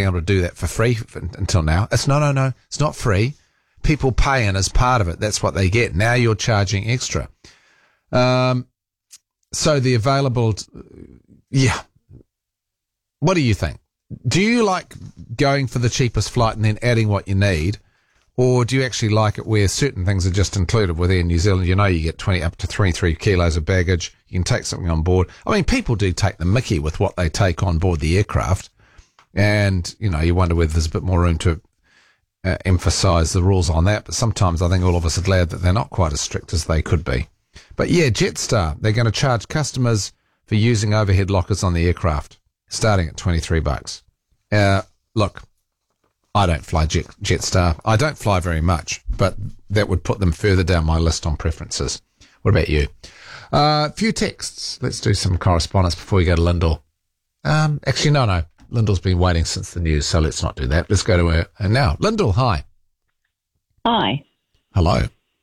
been able to do that for free until now. It's no. It's not free. People pay in as part of it. That's what they get. Now you're charging extra. So the available, What do you think? Do you like going for the cheapest flight and then adding what you need? Or do you actually like it where certain things are just included with Air New Zealand? You know, you get 20 up to 23 kilos of baggage. You can take something on board. I mean, people do take the mickey with what they take on board the aircraft. And, you know, you wonder whether there's a bit more room to emphasise the rules on that. But sometimes I think all of us are glad that they're not quite as strict as they could be. But yeah, Jetstar, they're going to charge customers for using overhead lockers on the aircraft, starting at $23. Look, I don't fly Jetstar. I don't fly very much, but that would put them further down my list on preferences. What about you? A few texts. Let's do some correspondence before we go to Lyndall. Actually, no. Lyndall's been waiting since the news, so let's not do that. Let's go to her now. Lyndall, hi. Hi. Hello.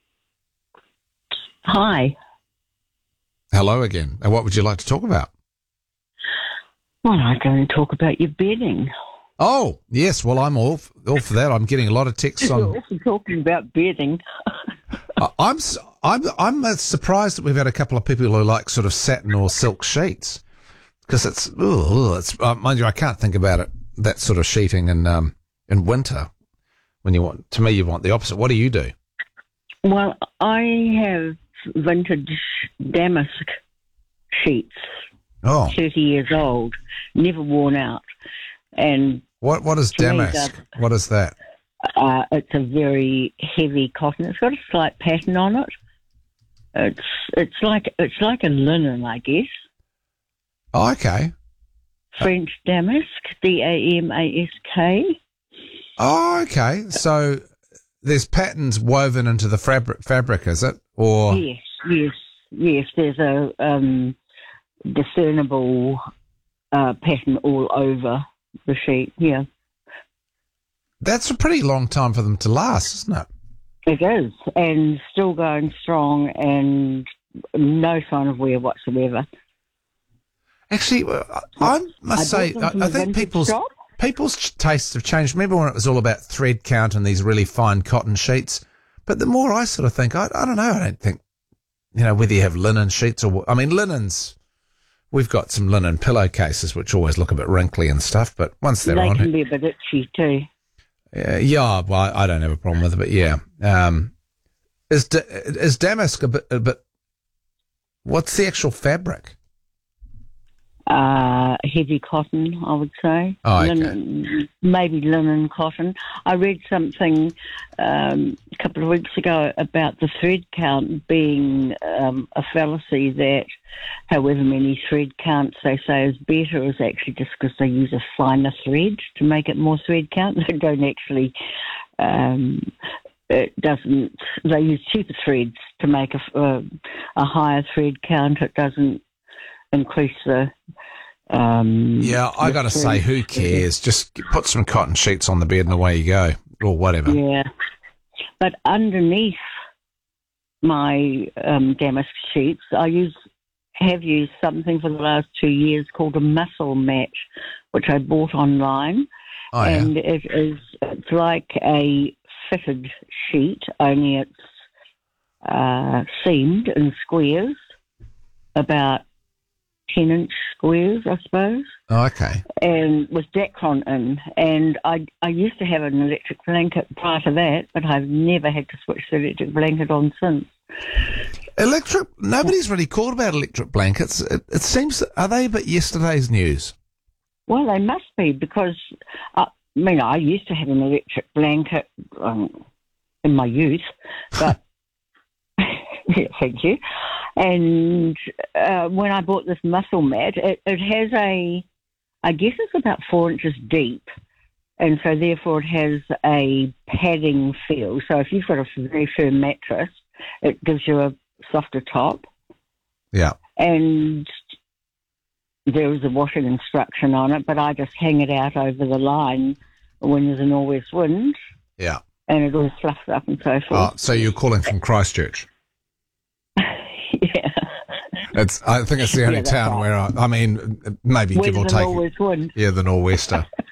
Hi. Hello again. And what would you like to talk about? Well, I'm going to talk about your bedding. Oh, yes. Well, I'm all for that. I'm getting a lot of texts on. You're also talking about bedding. I'm surprised that we've had a couple of people who like sort of satin or silk sheets, because it's mind you, I can't think about it, that sort of sheeting in winter. When you want the opposite. What do you do? Well, I have vintage damask sheets. Oh, 30 years old, never worn out, and what is damask? What is that? It's a very heavy cotton. It's got a slight pattern on it. It's like a linen, I guess. Oh, okay. French damask, DAMASK. Oh, okay. So there's patterns woven into the fabric, is it? Or yes. There's a discernible pattern all over the sheet. Yeah. That's a pretty long time for them to last, isn't it? It is, and still going strong, and no sign of wear whatsoever. Actually, I must say, I think people's tastes have changed. Remember when it was all about thread count and these really fine cotton sheets? But the more I sort of think, I don't know, I don't think, whether you have linen sheets or, linens, we've got some linen pillowcases which always look a bit wrinkly and stuff, but once they're on it. They can be a bit itchy too. Yeah, well, I don't have a problem with it, but yeah. Is damask a bit, what's the actual fabric? Heavy cotton, I would say. Oh, okay. Linen, maybe linen cotton. I read something a couple of weeks ago about the thread count being a fallacy, that however many thread counts they say is better is actually just because they use a finer thread to make it more thread count. They don't actually... it doesn't... They use cheaper threads to make a higher thread count. It doesn't increase the... I got to say, who cares? Just put some cotton sheets on the bed and away you go, or whatever. Yeah. But underneath my damask sheets, I have used something for the last 2 years called a muscle mat, which I bought online. Oh, yeah. And it's like a fitted sheet, only it's seamed in squares, about 10-inch squares, I suppose. Oh, okay. And with Dacron in. And I used to have an electric blanket prior to that, but I've never had to switch the electric blanket on since. Nobody's really called about electric blankets. It seems, are they but yesterday's news? Well, they must be, because, I used to have an electric blanket in my youth, but... Yeah, thank you. And when I bought this muscle mat, it has I guess it's about 4 inches deep, and so therefore it has a padding feel. So if you've got a very firm mattress, it gives you a softer top. Yeah. And there is a washing instruction on it, but I just hang it out over the line when there's a northwest wind. Yeah. And it all fluffs up and so forth. Oh, so you're calling from Christchurch? Yeah. I think it's the only town where maybe where give or take. Northwest wind. Yeah, the nor'wester.